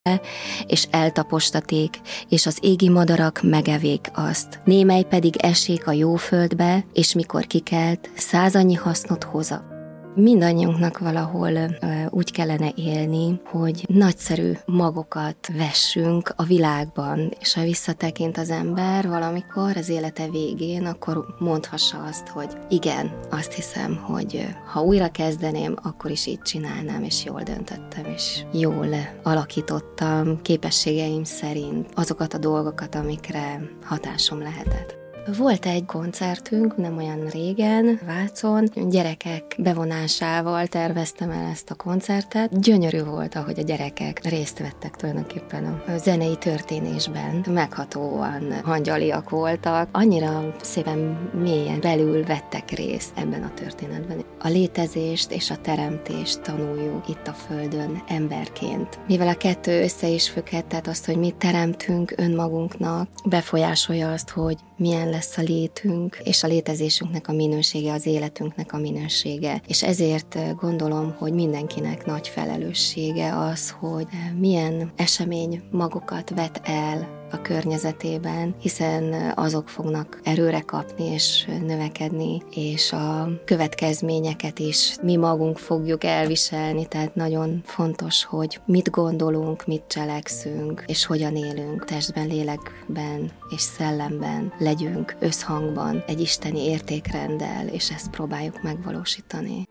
és eltapostaték, és az égi madarak megevék azt. Némely pedig esék a jó földbe, és mikor kikelt, 100 annyi hasznot hoza. Mindannyiunknak valahol úgy kellene élni, hogy nagyszerű magokat vessünk a világban, és ha visszatekint az ember valamikor az élete végén, akkor mondhassa azt, hogy igen, azt hiszem, hogy ha újra kezdeném, akkor is így csinálnám, és jól döntöttem, és jól alakítottam képességeim szerint azokat a dolgokat, amikre hatásom lehetett. Volt egy koncertünk, nem olyan régen, Vácon, gyerekek bevonásával terveztem el ezt a koncertet. Gyönyörű volt, ahogy a gyerekek részt vettek tulajdonképpen a zenei történésben. Meghatóan hangyaliak voltak, annyira szépen mélyen belül vettek részt ebben a történetben. A létezést és a teremtést tanuljuk itt a Földön emberként. Mivel a kettő össze is függhet, tehát azt, hogy mit teremtünk önmagunknak, befolyásolja azt, hogy milyen lesz a létünk, és a létezésünknek a minősége, az életünknek a minősége. És ezért gondolom, hogy mindenkinek nagy felelőssége az, hogy milyen esemény magokat vet el a környezetében, hiszen azok fognak erőre kapni és növekedni, és a következményeket is mi magunk fogjuk elviselni, tehát nagyon fontos, hogy mit gondolunk, mit cselekszünk, és hogyan élünk testben, lélekben és szellemben, legyünk összhangban egy isteni értékrenddel, és ezt próbáljuk megvalósítani.